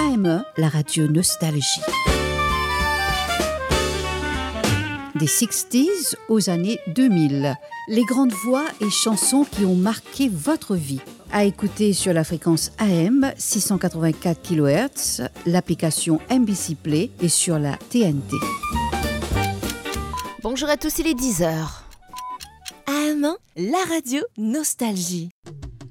AME, la radio Nostalgie. Des 60s aux années 2000, les grandes voix et chansons qui ont marqué votre vie. À écouter sur la fréquence AM 684 kHz, l'application MBC Play et sur la TNT. Bonjour à tous, il est 10h. AM, la radio Nostalgie.